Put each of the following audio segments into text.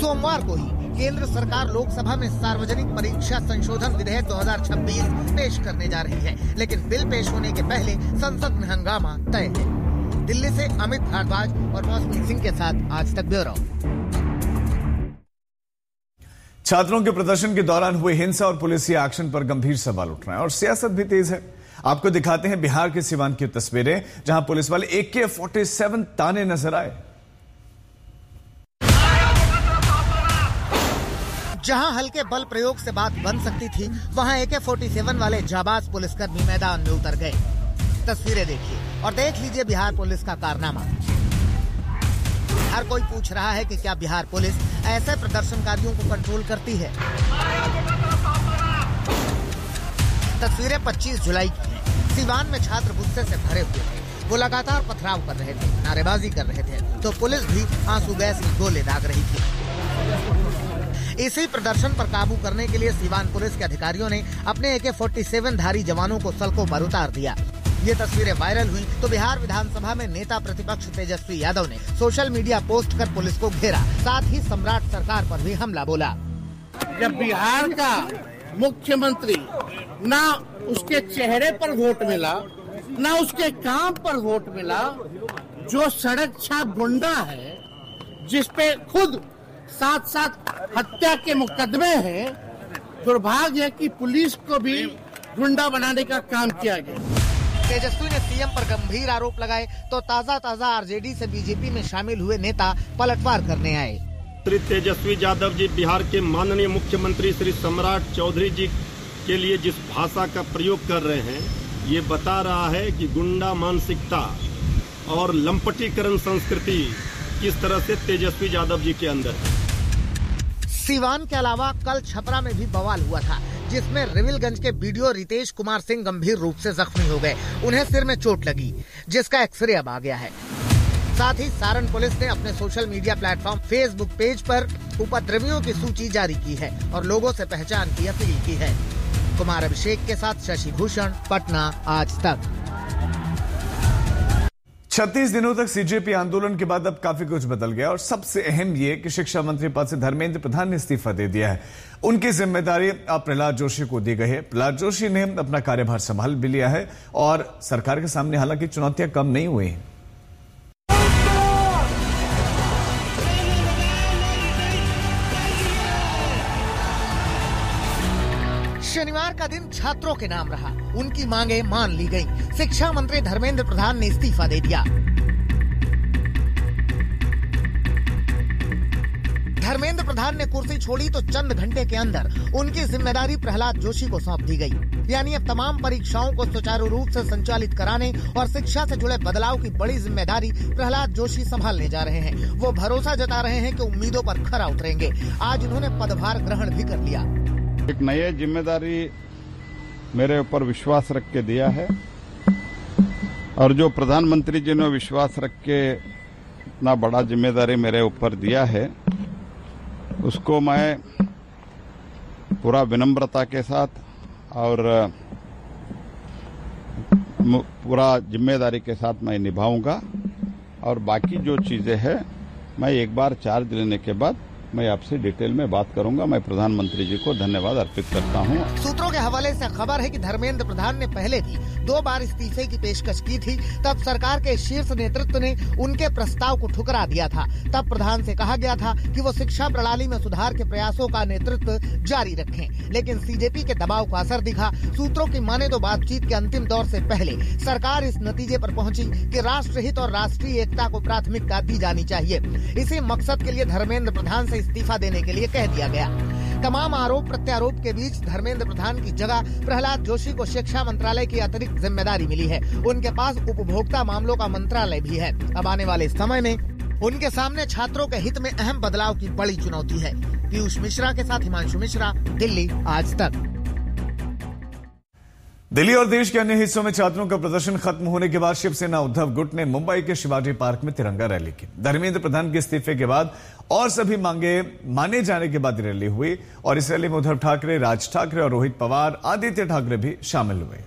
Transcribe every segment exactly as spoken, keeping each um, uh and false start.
सोमवार को ही केंद्र सरकार लोकसभा में सार्वजनिक परीक्षा संशोधन विधेयक दो हज़ार छब्बीस पेश करने जा रही है, लेकिन बिल पेश होने के पहले संसद में हंगामा तय है। दिल्ली से अमित भारद्वाज और मौसमी सिंह के साथ आज तक ब्यूरो। छात्रों के प्रदर्शन के दौरान हुए हिंसा और पुलिसिया एक्शन पर गंभीर सवाल उठ रहे हैं और सियासत भी तेज है। आपको दिखाते हैं बिहार के सिवान की तस्वीरें, जहां पुलिस वाले ए के सैंतालीस ताने नजर आए। जहां हल्के बल प्रयोग से बात बन सकती थी, वहां ए के सैंतालीस वाले जाबाज पुलिसकर्मी मैदान में उतर गए। तस्वीरें देखिए और देख लीजिए बिहार पुलिस का कारनामा। हर कोई पूछ रहा है कि क्या बिहार पुलिस ऐसे प्रदर्शनकारियों को कंट्रोल करती है। तस्वीरें पच्चीस जुलाई की हैं। सिवान में छात्र गुस्से से भरे हुए थे। वो लगातार पथराव कर रहे थे, नारेबाजी कर रहे थे, तो पुलिस भी आंसू गैस के गोले दाग रही थी। इसी प्रदर्शन पर काबू करने के लिए सिवान पुलिस के अधिकारियों ने अपने ए के सैंतालीस धारी जवानों को सड़कों पर उतार दिया। ये तस्वीरें वायरल हुई तो बिहार विधानसभा में नेता प्रतिपक्ष तेजस्वी यादव ने सोशल मीडिया पोस्ट कर पुलिस को घेरा, साथ ही सम्राट सरकार पर भी हमला बोला। जब बिहार का मुख्यमंत्री ना उसके चेहरे पर वोट मिला, ना उसके काम पर वोट मिला, जो सड़क छाप गुंडा है, जिसपे खुद साथ साथ हत्या के मुकदमे हैं, दुर्भाग्य है कि पुलिस को भी गुंडा बनाने का काम किया गया। तेजस्वी ने सीएम पर गंभीर आरोप लगाए तो ताजा ताजा आरजेडी से बीजेपी में शामिल हुए नेता पलटवार करने आए। श्री तेजस्वी यादव जी बिहार के माननीय मुख्यमंत्री श्री सम्राट चौधरी जी के लिए जिस भाषा का प्रयोग कर रहे हैं, ये बता रहा है कि गुंडा मानसिकता और लंपटीकरण संस्कृति किस तरह से तेजस्वी यादव जी के अंदर है। सिवान के अलावा कल छपरा में भी बवाल हुआ था, जिसमें रिविलगंज के बीडीओ रितेश कुमार सिंह गंभीर रूप से जख्मी हो गए। उन्हें सिर में चोट लगी, जिसका एक्सरे अब आ गया है। साथ ही सारण पुलिस ने अपने social media platform Facebook page पर उपद्रवियों की सूची जारी की है और लोगों से पहचान की अपील की है। कुमार अभिषेक के साथ शशि भूषण, पटना, आज तक। छत्तीस दिनों तक सीजेपी आंदोलन के बाद अब काफी कुछ बदल गया और सबसे अहम ये कि शिक्षा मंत्री पद से धर्मेंद्र प्रधान ने इस्तीफा दे दिया है। उनकी जिम्मेदारी अब प्रहलाद जोशी को दी गई है। प्रहलाद जोशी ने अपना कार्यभार संभाल भी लिया है और सरकार के सामने हालांकि चुनौतियां कम नहीं हुई हैं। शनिवार का दिन छात्रों के नाम रहा। उनकी मांगे मान ली गईं। शिक्षा मंत्री धर्मेंद्र प्रधान ने इस्तीफा दे दिया। धर्मेंद्र प्रधान ने कुर्सी छोड़ी तो चंद घंटे के अंदर उनकी जिम्मेदारी प्रहलाद जोशी को सौंप दी गई। यानी अब तमाम परीक्षाओं को सुचारू रूप से संचालित कराने और शिक्षा से जुड़े बदलाव की बड़ी जिम्मेदारी प्रहलाद जोशी संभालने जा रहे हैं। वो भरोसा जता रहे हैं कि उम्मीदों पर खरा उतरेंगे। आज उन्होंने पदभार ग्रहण भी कर लिया। एक नई जिम्मेदारी मेरे ऊपर विश्वास रख के दिया है और जो प्रधानमंत्री जी ने विश्वास रख के इतना बड़ा जिम्मेदारी मेरे ऊपर दिया है, उसको मैं पूरा विनम्रता के साथ और पूरा जिम्मेदारी के साथ मैं निभाऊंगा। और बाकी जो चीजें हैं मैं एक बार चार्ज लेने के बाद मैं आपसे डिटेल में बात करूंगा। मैं प्रधानमंत्री जी को धन्यवाद अर्पित करता हूं। सूत्रों के हवाले से खबर है कि धर्मेंद्र प्रधान ने पहले भी दो बार इस्तीफे की पेशकश की थी। तब सरकार के शीर्ष नेतृत्व ने उनके प्रस्ताव को ठुकरा दिया था। तब प्रधान से कहा गया था कि वो शिक्षा प्रणाली में सुधार के प्रयासों का नेतृत्व जारी रखें, लेकिन सीजेपी के दबाव का असर दिखा। सूत्रों की माने तो बातचीत के अंतिम दौर से पहले सरकार इस नतीजे पर पहुंची कि राष्ट्रहित और राष्ट्रीय एकता को प्राथमिकता दी जानी चाहिए। इसी मकसद के लिए धर्मेंद्र प्रधान से इस्तीफा देने के लिए कह दिया गया। तमाम आरोप प्रत्यारोप के बीच धर्मेंद्र प्रधान की जगह प्रहलाद जोशी को शिक्षा मंत्रालय की अतिरिक्त जिम्मेदारी मिली है। उनके पास उपभोक्ता मामलों का मंत्रालय भी है। अब आने वाले समय में उनके सामने छात्रों के हित में अहम बदलाव की बड़ी चुनौती है। पीयूष मिश्रा के साथ हिमांशु मिश्रा, दिल्ली, आज तक। दिल्ली और देश के अन्य हिस्सों में छात्रों का प्रदर्शन खत्म होने के बाद शिवसेना उद्धव गुट ने मुंबई के शिवाजी पार्क में तिरंगा रैली की। धर्मेंद्र प्रधान के इस्तीफे के बाद और सभी मांगे माने जाने के बाद रैली हुई और इस रैली में उद्धव ठाकरे, राज ठाकरे और रोहित पवार, आदित्य ठाकरे भी शामिल हुए।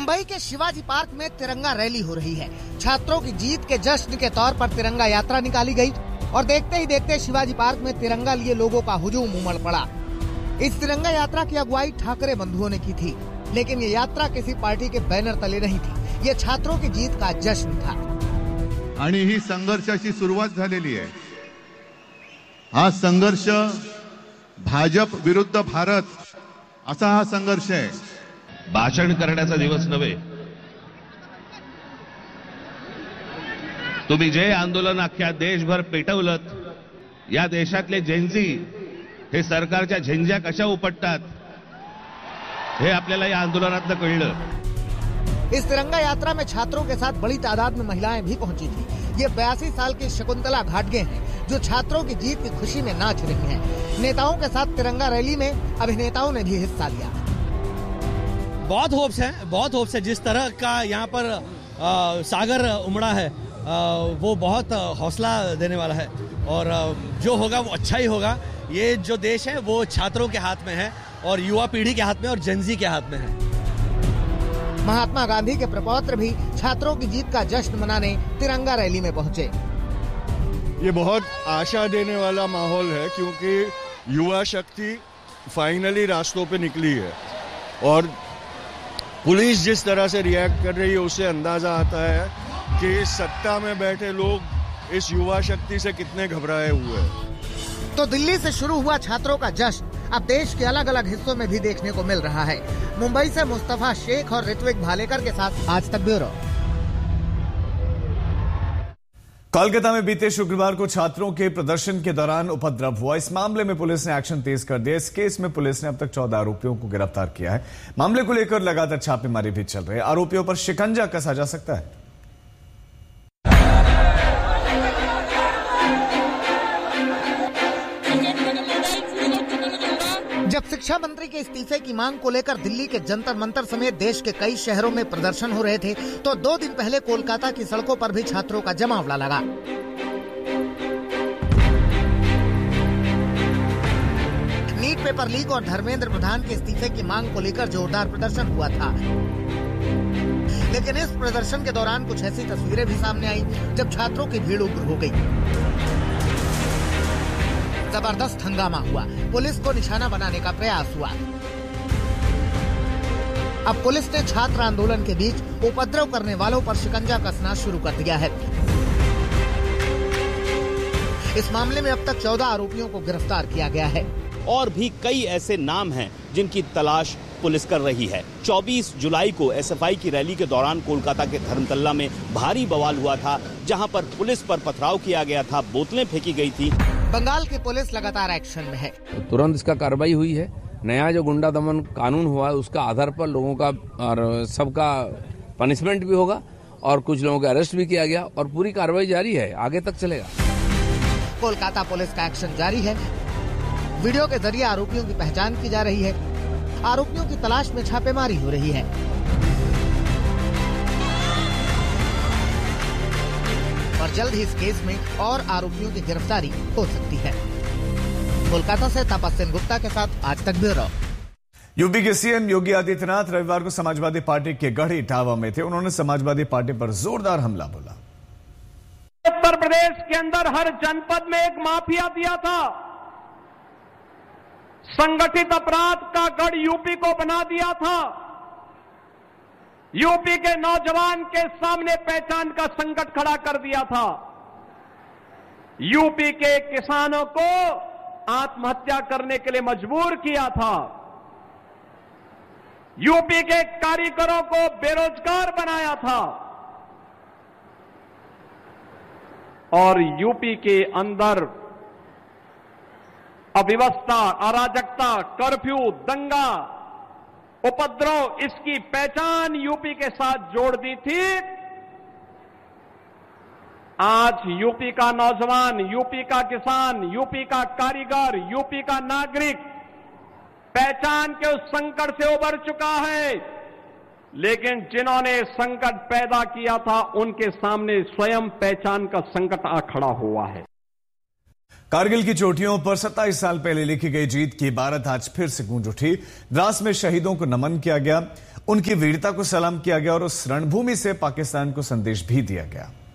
मुंबई के शिवाजी पार्क में तिरंगा रैली हो रही है। छात्रों की जीत के जश्न के तौर पर तिरंगा यात्रा निकाली गई और देखते ही देखते शिवाजी पार्क में तिरंगा लिए लोगों का हुजूम उमड़ पड़ा। इस तिरंगा यात्रा की अगुवाई ठाकरे बंधुओं ने की थी, लेकिन ये यात्रा किसी पार्टी के बैनर तले नहीं थी। ये छात्रों की जीत का जश्न था आणि ही संघर्षाची सुरुवात झालेली आहे। हा संघर्ष भाजप विरुद्ध भारत असा हा संघर्ष आहे। भाषण करण्याचा दिवस नव्हे, तुम्ही जे आंदोलन अख्ख्या देशभर पेटवलत, या देशातले जेनजी हे सरकारच्या झेंज्या कशा उपटतात हे आपल्याला या आंदोलनातनं कळलं। इस तिरंगा यात्रा में छात्रों के साथ बड़ी तादाद में महिलाएं भी पहुंची थी। ये बयासी साल की शकुंतला घाटगे हैं, जो छात्रों की जीत की खुशी में नाच रही हैं। नेताओं के साथ तिरंगा रैली में अभिनेताओं ने भी हिस्सा लिया। बहुत होप्स है, बहुत होप्स है। जिस तरह का यहाँ पर आ, सागर उमड़ा है, आ, वो बहुत हौसला देने वाला है और आ, जो होगा वो अच्छा ही होगा। ये जो देश है वो छात्रों के हाथ में है और युवा पीढ़ी के हाथ में और जेनजी के हाथ में है। महात्मा गांधी के प्रपौत्र भी छात्रों की जीत का जश्न मनाने तिरंगा रैली में पहुंचे। ये बहुत आशा देने वाला माहौल है, क्योंकि युवा शक्ति फाइनली रास्तों पे निकली है और पुलिस जिस तरह से रिएक्ट कर रही है उससे अंदाजा आता है कि सत्ता में बैठे लोग इस युवा शक्ति से कितने घबराए हुए हैं। तो दिल्ली से शुरू हुआ छात्रों का जश्न अब देश के अलग अलग हिस्सों में भी देखने को मिल रहा है। मुंबई से मुस्तफा शेख और ऋत्विक भालेकर के साथ आज तक ब्यूरो। कोलकाता में बीते शुक्रवार को छात्रों के प्रदर्शन के दौरान उपद्रव हुआ। इस मामले में पुलिस ने एक्शन तेज कर दिया। इस केस में पुलिस ने अब तक चौदह आरोपियों को गिरफ्तार किया है। मामले को लेकर लगातार छापेमारी भी चल रही है। आरोपियों पर शिकंजा कसा जा सकता है। जब शिक्षा मंत्री के इस्तीफे की मांग को लेकर दिल्ली के जंतर मंतर समेत देश के कई शहरों में प्रदर्शन हो रहे थे, तो दो दिन पहले कोलकाता की सड़कों पर भी छात्रों का जमावड़ा लगा। नीट पेपर लीक और धर्मेंद्र प्रधान के इस्तीफे की मांग को लेकर जोरदार प्रदर्शन हुआ था, लेकिन इस प्रदर्शन के दौरान कुछ ऐसी तस्वीरें भी सामने आई जब छात्रों की भीड़ उग्र हो गई। जबरदस्त हंगामा हुआ, पुलिस को निशाना बनाने का प्रयास हुआ। अब पुलिस ने छात्र आंदोलन के बीच उपद्रव करने वालों पर शिकंजा कसना शुरू कर दिया है। इस मामले में अब तक चौदह आरोपियों को गिरफ्तार किया गया है और भी कई ऐसे नाम हैं जिनकी तलाश पुलिस कर रही है। चौबीस जुलाई को एसएफआई की रैली के दौरान कोलकाता के धर्मतल्ला में भारी बवाल हुआ था, जहां पर पुलिस पर पथराव किया गया था, बोतलें फेंकी गई थी। बंगाल की पुलिस लगातार एक्शन में है। तो तुरंत इसका कार्रवाई हुई है। नया जो गुंडा दमन कानून हुआ है उसका आधार पर लोगों का और सबका पनिशमेंट भी होगा और कुछ लोगों का अरेस्ट भी किया गया और पूरी कार्रवाई जारी है, आगे तक चलेगा। कोलकाता पुलिस का एक्शन जारी है। वीडियो के जरिए आरोपियों की पहचान की जा रही है। आरोपियों की तलाश में छापेमारी हो रही है। और जल्द ही इस केस में और आरोपियों की गिरफ्तारी हो सकती है। कोलकाता से तपस्विन गुप्ता के साथ आज तक ब्यूरो। यूपी के सीएम योगी आदित्यनाथ रविवार को समाजवादी पार्टी के गढ़ इटावा में थे। उन्होंने समाजवादी पार्टी पर जोरदार हमला बोला। उत्तर प्रदेश के अंदर हर जनपद में एक माफिया दिया था, संगठित अपराध का गढ़ यूपी को बना दिया था। यूपी के नौजवान के सामने पहचान का संकट खड़ा कर दिया था। यूपी के किसानों को आत्महत्या करने के लिए मजबूर किया था। यूपी के कारीगरों को बेरोजगार बनाया था और यूपी के अंदर अव्यवस्था, अराजकता, कर्फ्यू, दंगा, उपद्रव, इसकी पहचान यूपी के साथ जोड़ दी थी। आज यूपी का नौजवान, यूपी का किसान, यूपी का कारीगर, यूपी का नागरिक पहचान के उस संकट से उबर चुका है, लेकिन जिन्होंने संकट पैदा किया था उनके सामने स्वयं पहचान का संकट आ खड़ा हुआ है। कारगिल की चोटियों पर सत्ताईस साल पहले लिखी गई जीत की इबारत आज फिर से गूंज उठी। द्रास में शहीदों को नमन किया गया, उनकी वीरता को सलाम किया गया और उस रणभूमि से पाकिस्तान को संदेश भी दिया गया।